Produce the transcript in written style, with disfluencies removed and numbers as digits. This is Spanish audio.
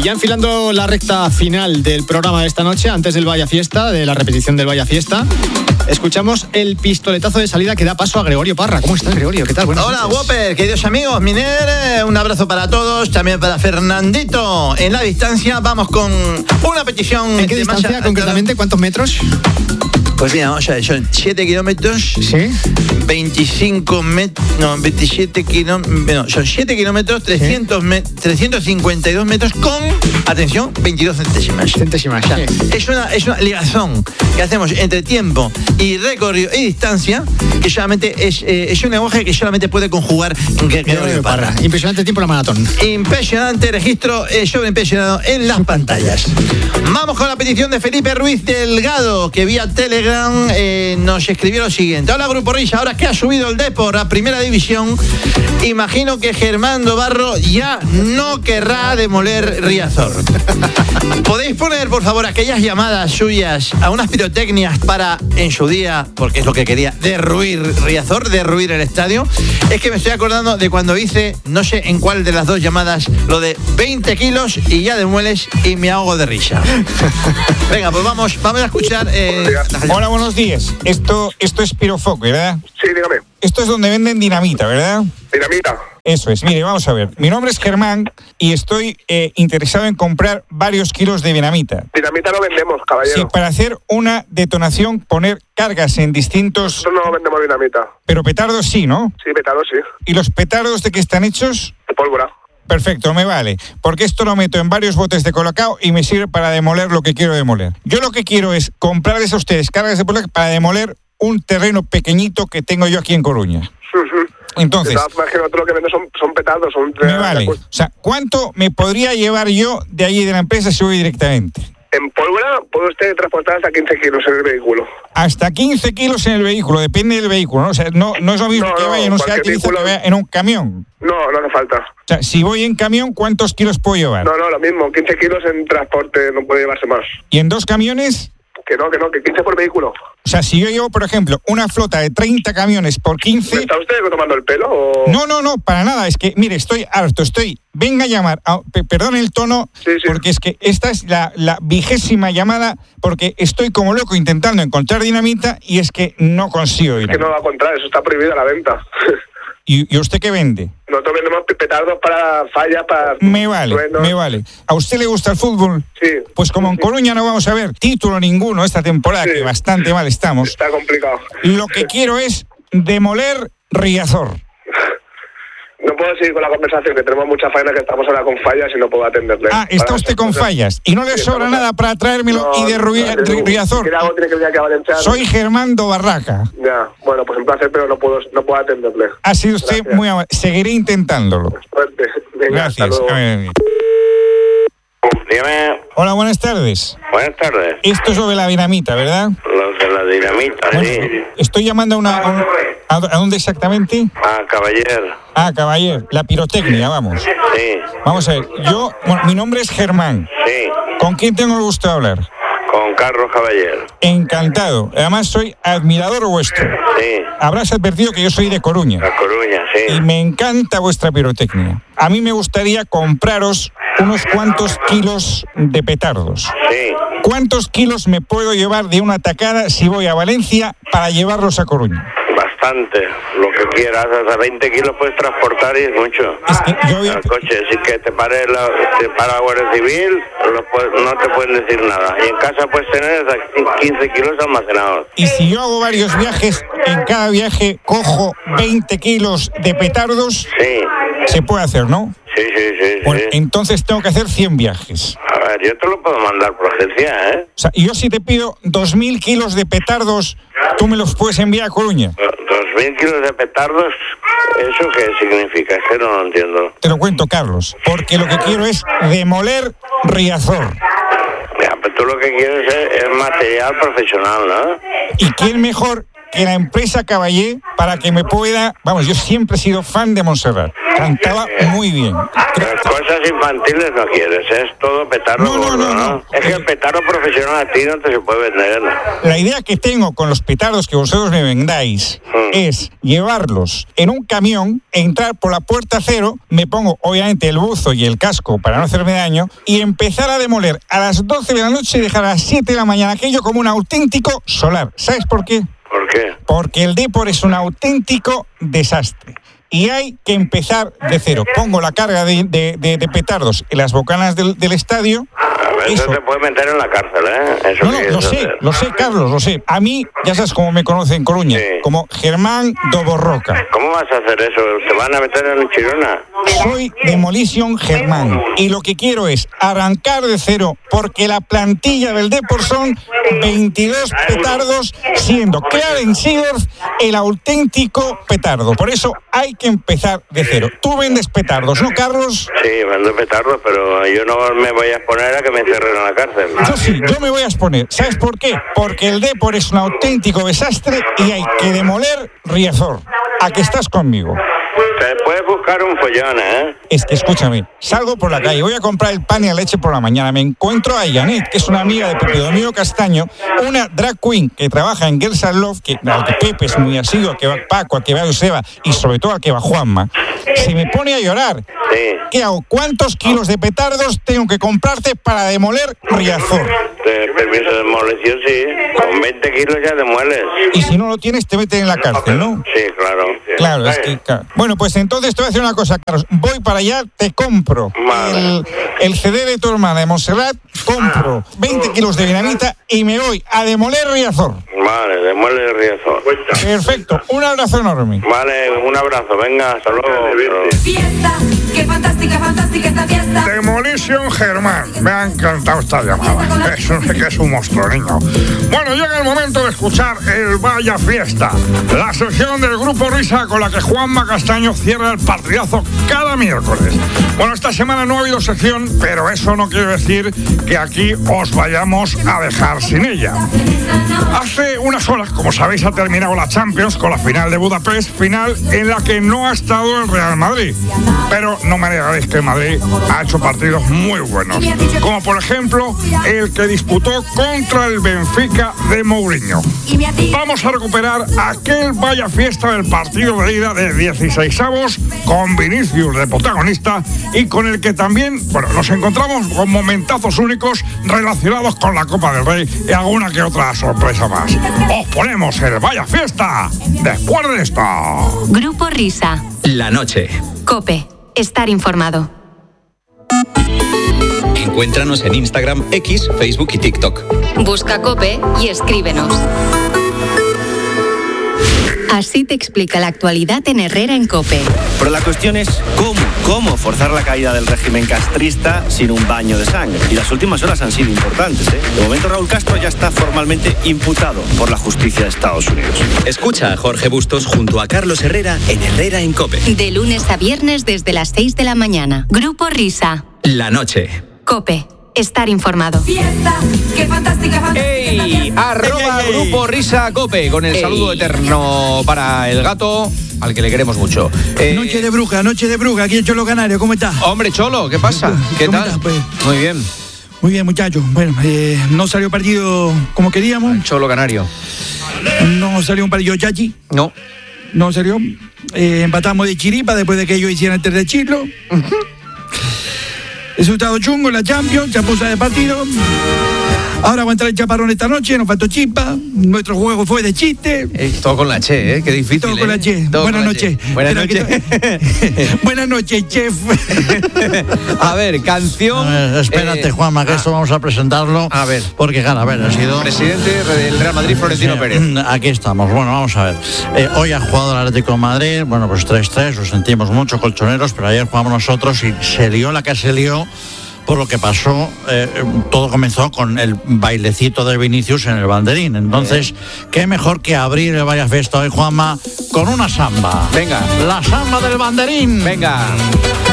Ya enfilando la recta final del programa de esta noche, antes del Vaya Fiesta, de la repetición del Vaya Fiesta, escuchamos el pistoletazo de salida que da paso a Gregorio Parra. ¿Cómo estás, Gregorio? ¿Qué tal? Buenas Hola, noches. Whopper, queridos amigos, Miner, un abrazo para todos, también para Fernandito. En la distancia vamos con una petición. ¿En qué distancia concretamente? ¿Cuántos metros? Pues mira, vamos a ver, son 7 kilómetros. Sí. 25 metros, no, 27 kilómetros, no, son 7 kilómetros, 352 metros con, atención, 22 centésimas. Centésimas, O sea, sí. es una ligazón que hacemos entre tiempo y recorrido y distancia, que solamente es un lenguaje que solamente puede conjugar Gregorio Parra. Impresionante tiempo la maratón. Impresionante registro, sobreimpresionado en las pantallas. Vamos con la petición de Felipe Ruiz Delgado, que vía Telegram nos escribió lo siguiente. Hola, Grupo Risa, ahora que ha subido el Depor a Primera División, imagino que Germán Dobarro ya no querrá demoler Riazor. ¿Podéis poner, por favor, aquellas llamadas suyas a unas pirotecnias para, en su día, porque es lo que quería, derruir Riazor, derruir el estadio? Es que me estoy acordando de cuando hice, no sé en cuál de las dos llamadas, lo de 20 kilos y ya demueles y me ahogo de risa. Venga, pues vamos a escuchar. Hola, buenos días. Esto es Pirofoc, ¿verdad? Sí, dígame. Esto es donde venden dinamita, ¿verdad? Dinamita. Eso es. Mire, vamos a ver. Mi nombre es Germán y estoy interesado en comprar varios kilos de dinamita. Dinamita no vendemos, caballero. Sí, para hacer una detonación, poner cargas en distintos... Nosotros no vendemos dinamita. Pero petardos sí, ¿no? Sí, petardos sí. ¿Y los petardos de qué están hechos? De pólvora. Perfecto, me vale. Porque esto lo meto en varios botes de colocado y me sirve para demoler lo que quiero demoler. Yo lo que quiero es comprarles a ustedes cargas de pólvora para demoler un terreno pequeñito que tengo yo aquí en Coruña. Entonces, de todas formas, que nosotros lo que vendemos son petardos. me vale. O sea, ¿cuánto me podría llevar yo de allí de la empresa si voy directamente? En pólvora puede usted transportar hasta 15 kilos en el vehículo. Hasta 15 kilos en el vehículo, depende del vehículo, ¿no? O sea, no es lo mismo que vaya en un Seat Ibiza que vaya en un camión. No hace falta. O sea, si voy en camión, ¿cuántos kilos puedo llevar? No, lo mismo. 15 kilos en transporte no puede llevarse más. ¿Y en 2 camiones? Que 15 por vehículo. O sea, si yo llevo, por ejemplo, una flota de 30 camiones por 15... ¿Me está usted tomando el pelo o...? No, para nada. Es que, mire, estoy harto. Venga a llamar. Perdón el tono, Sí. porque es que esta es la 20ª llamada, porque estoy como loco intentando encontrar dinamita y es que no consigo Es que dinamita. no va a encontrar, eso está prohibido la venta. ¿Y usted qué vende? Nosotros vendemos petardos para fallas, para... Me vale. ¿A usted le gusta el fútbol? Sí. Pues como en Coruña no vamos a ver título ninguno esta temporada, Sí. que bastante mal estamos, Está complicado. lo que quiero es demoler Riazor. No puedo seguir con la conversación, que tenemos mucha faena, que estamos ahora con fallas y no puedo atenderle. Está usted con fallas y no le Sí, sobra estamos- nada para traérmelo y derruir Riazor. Si algo tiene que venir aquí a Valencia. Soy Germán Barraca. Ya, bueno, pues un placer, pero no puedo atenderle. Ha sido usted Gracias. muy amable. Seguiré intentándolo. Suerte. Venga, hasta Gracias. luego. Dígame, Hola, buenas tardes. buenas tardes. Esto es sobre la dinamita, ¿verdad? Los de la dinamita, Bueno, sí. estoy llamando ¿a dónde exactamente? Ah, caballero. Caballero, la pirotecnia, vamos. Sí, Vamos a ver, mi nombre es Germán. sí. ¿Con quién tengo el gusto de hablar? Con Carlos Caballero. Encantado. Además, soy admirador vuestro. Sí, Habrás advertido que yo soy de Coruña. La Coruña, Y sí. me encanta vuestra pirotecnia. A mí me gustaría compraros unos cuantos kilos de petardos. Sí. ¿Cuántos kilos me puedo llevar de una tacada si voy a Valencia para llevarlos a Coruña? Bastante. Lo que quieras. Hasta 20 kilos puedes transportar y es mucho. Es que yo voy a- El coche, si que te para la Guardia Civil, no te pueden decir nada. Y en casa puedes tener hasta 15 kilos almacenados. Y si yo hago varios viajes, en cada viaje cojo 20 kilos de petardos, Sí, se puede hacer, ¿no? sí. Bueno, entonces tengo que hacer 100 viajes. A ver, yo te lo puedo mandar por agencia, ¿eh? O sea, y yo si te pido 2.000 kilos de petardos, tú me los puedes enviar a Coruña. 2.000 kilos de petardos, ¿eso qué significa? Es que no lo entiendo. Te lo cuento, Carlos, porque lo que quiero es demoler Riazor. Ya, pero tú lo que quieres es material profesional, ¿no? ¿Y quién mejor que la empresa Caballé para que me pueda... Vamos, yo siempre he sido fan de Montserrat. Cantaba muy bien. Cosas infantiles no quieres, es todo petardo gordo, ¿no? Es que el petardo profesional a ti no te se puede vender. La idea que tengo con los petardos que vosotros me vendáis es llevarlos en un camión, entrar por la puerta cero, me pongo obviamente el buzo y el casco para no hacerme daño y empezar a demoler a las 12 de la noche y dejar a las 7 de la mañana aquello como un auténtico solar. ¿Sabes por qué? ¿Por qué? Porque el Depor es un auténtico desastre. Y hay que empezar de cero. Pongo la carga de petardos en las bocanas del estadio. Eso te puede meter en la cárcel, ¿eh? Eso lo sé, Carlos, lo sé. A mí, ya sabes cómo me conocen en Coruña, como Germán Doborroca. ¿Cómo vas a hacer eso? ¿Te van a meter en Chirona? Soy Demolition Germán y lo que quiero es arrancar de cero porque la plantilla del Depor son 22 petardos, siendo Clarence Seedorf el auténtico petardo. Por eso hay que empezar de cero. Tú vendes petardos, ¿no, Carlos? Sí, vendo petardos, pero yo no me voy a exponer a que me encierren en la cárcel. Yo sí, yo me voy a exponer. ¿Sabes por qué? Porque el Depor es un auténtico desastre y hay que demoler Riazor. ¿A que estás conmigo? Te puedes buscar un follón, ¿eh? Es que escúchame, salgo por la calle, voy a comprar el pan y la leche por la mañana, me encuentro a Janet, que es una amiga de Pepe Domingo Castaño, una drag queen que trabaja en Girls and Love, al que Pepe es muy asiduo, al que va Paco, al que va Joseba y sobre todo al que va Juanma, se me pone a llorar. Sí. ¿Qué hago? ¿Cuántos kilos de petardos tengo que comprarte para demoler Riazor? Permiso de demolición, sí. Con 20 kilos ya demueles. Y si no lo tienes, te meten en la cárcel, ¿no? Sí, claro. Claro, es que... Claro. Bueno, pues entonces te voy a decir una cosa, Carlos. Voy para allá, te compro el CD de tu hermana de Montserrat, compro 20 kilos de dinamita y me voy a demoler Riazor. Vale, demuele Riazor. Perfecto, un abrazo enorme. Vale, un abrazo, venga, hasta luego. Fiesta, qué fantástica, fantástica esta fiesta. Demolition Germán, me ha encantado esta llamada. Es un monstruo, niño. Bueno, llega el momento de escuchar el Vaya Fiesta, la sección del Grupo Risa con la que Juanma Castaño cierra el partidazo cada miércoles. Bueno, esta semana no ha habido sección, pero eso no quiere decir que aquí os vayamos a dejar sin ella. Hace unas horas, como sabéis, ha terminado la Champions con la final de Budapest, final en la que no ha estado el Real Madrid. Pero no me negaréis que el Madrid ha hecho partidos muy buenos, como por ejemplo el que disputó contra el Benfica de Mourinho. Vamos a recuperar aquel Vaya Fiesta del partido de ida de 16avos con Vinicius de protagonista y con el que también, bueno, nos encontramos con momentazos únicos relacionados con la Copa del Rey y alguna que otra sorpresa más. Os ponemos el Vaya Fiesta después de esto. Grupo Risa. La noche. COPE. Estar informado. Encuéntranos en Instagram, X, Facebook y TikTok. Busca COPE y escríbenos. Así te explica la actualidad en Herrera en COPE. Pero la cuestión es cómo forzar la caída del régimen castrista sin un baño de sangre. Y las últimas horas han sido importantes, ¿eh? De momento Raúl Castro ya está formalmente imputado por la justicia de Estados Unidos. Escucha a Jorge Bustos junto a Carlos Herrera en Herrera en COPE. De lunes a viernes desde las 6 de la mañana. Grupo Risa. La noche. COPE. Estar informado. Fiesta, qué fantástica, fantástica. ¡Ey! Arroba Grupo Risa COPE, con el saludo eterno para el gato, al que le queremos mucho. Noche de bruja, aquí en Cholo Canario, ¿cómo estás? Hombre, Cholo, ¿qué pasa? ¿Qué tal? Estás, pues? Muy bien. Muy bien, muchachos. Bueno, no salió partido como queríamos. El Cholo Canario. No salió un partido chachi. No salió. Empatamos de chiripa después de que ellos hicieran el tercer chilo. Resultado chungo en la Champions, chapuza de partido. Ahora aguantar el chaparrón esta noche, nos faltó chispa. Nuestro juego fue de chiste. Todo con la Che, qué difícil. Todo con la Che. Buenas noches. Buenas noches. Buenas noches, chef. A ver, canción. A ver, espérate, Juanma, que esto vamos a presentarlo. A ver. Porque, claro, a ver, ha sido... Presidente del Real Madrid, Florentino Pérez. Aquí estamos. Bueno, vamos a ver. Hoy ha jugado el Atlético de Madrid. Bueno, pues 3-3, lo sentimos mucho, colchoneros, pero ayer jugamos nosotros y se lió la que se lió. Por lo que pasó, todo comenzó con el bailecito de Vinicius en el banderín. Entonces, qué mejor que abrir el Vaya Fiesta hoy, Juanma, con una samba. Venga. La samba del banderín. Venga.